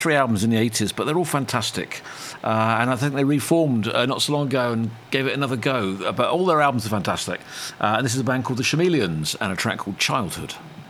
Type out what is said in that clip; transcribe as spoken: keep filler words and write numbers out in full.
three albums in the eighties, but they're all fantastic. Uh, and I think they reformed uh, not so long ago and gave it another go. But all their albums are fantastic. Uh, and this is a band called The Chameleons and a track called Childhood.